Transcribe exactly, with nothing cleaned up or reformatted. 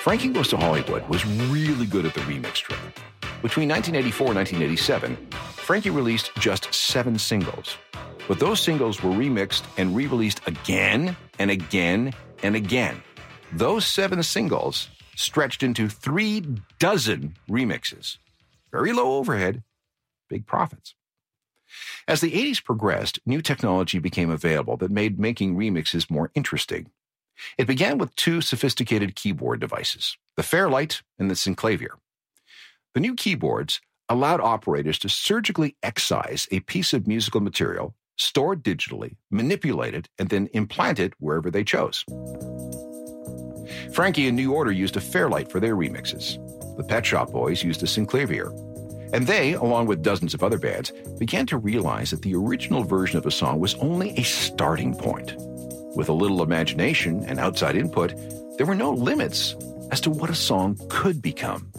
Frankie Goes to Hollywood was really good at the remix trick. Between nineteen eighty-four and nineteen eighty-seven, Frankie released just seven singles. But those singles were remixed and re-released again and again and again. Those seven singles stretched into three dozen remixes. Very low overhead, big profits. As the eighties progressed, new technology became available that made making remixes more interesting. It began with two sophisticated keyboard devices, the Fairlight and the Synclavier. The new keyboards allowed operators to surgically excise a piece of musical material, store it digitally, manipulate it, and then implant it wherever they chose. Frankie and New Order used a Fairlight for their remixes. The Pet Shop Boys used a Synclavier. And they, along with dozens of other bands, began to realize that the original version of a song was only a starting point. With a little imagination and outside input, there were no limits as to what a song could become.